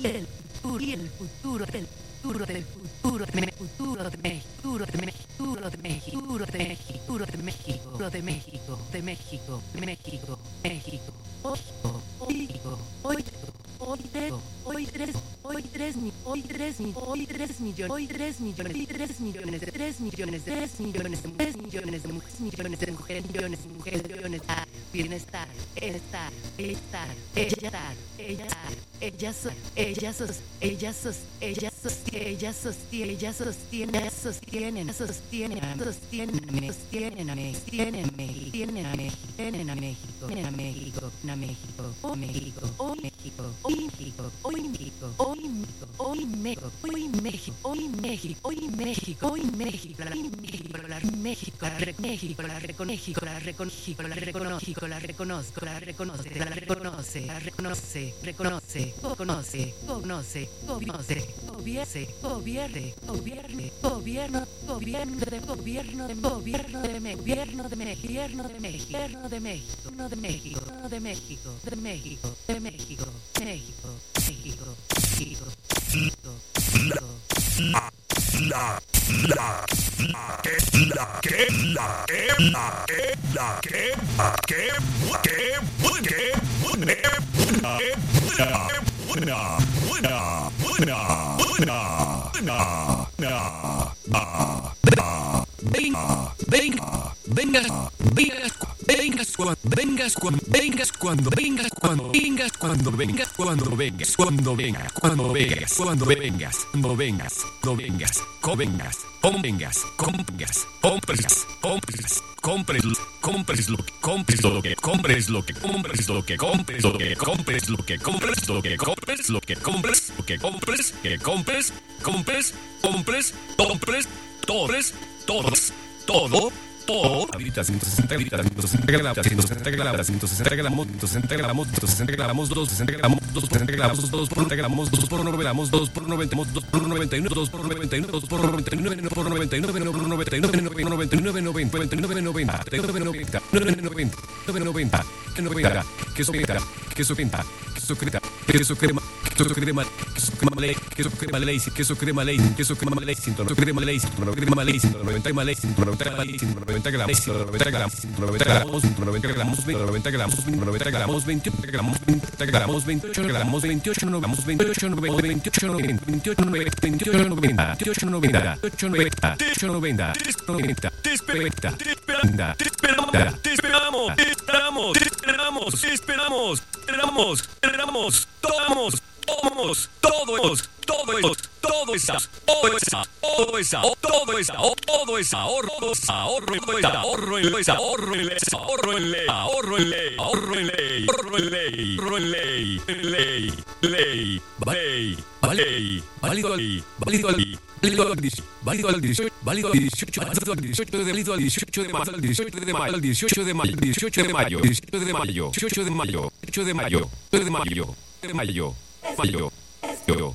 futuro del futuro del futuro de México, futuro de México, futuro de México, futuro de México, futuro de México, futuro de México, de México, de México, México, hoy 3 millones de mujeres, millones a bienestar, Ahorita 160 gramos, 160 gramos, 160 gramos, 160 gramos, 160 gramos, 260 gramos, 260 gramos, 260 gramos, 2 por 1 gramos, 2 por 9 gramos, 2 por 90, 2 por 99, 2 por 99, 2 por 99, 9 por 99, 9 por 99, 99, 90, 99, 90, 90, 90, 90, 90, queso crema, queso crema, queso crema, queso crema, queso crema, queso crema ley, queso crema ley, queso crema ley, 190 crema ley, 190 ley, 190 ley, 190 ley, 190 gramos, 190 gramos, 190 gramos, 190 gramos, 90 gramos, 90 gramos, 28 gramos, 20 gramos, 28 gramos, 28 gramos, 28 90, 28 90, 28 90, 28 90, 28 90, 28 90, 28 90, 90, te esperamos, te esperamos, te esperamos, te esperamos, te esperamos, te esperamos, esperamos, esperamos, tomamos, tomamos, todo es, todo es, todo es, todo es, todo es, todo es, todo es ahorro, ahorro, ahorro en ley, ahorro en ley, ahorro en ley, ahorro en ley, ahorro en ley, ahorro en ley, ahorro en ley, ley, ley, ley, ley, válido ley, válido ley. Válido al 18, válido al 18, válido al 18 de válido al 18 de mayo, al 18 de mayo, al 18 de mayo, 18 de mayo, 18 de mayo, 18 de mayo, 18 de mayo, 18 de mayo, 18 de mayo, mayo,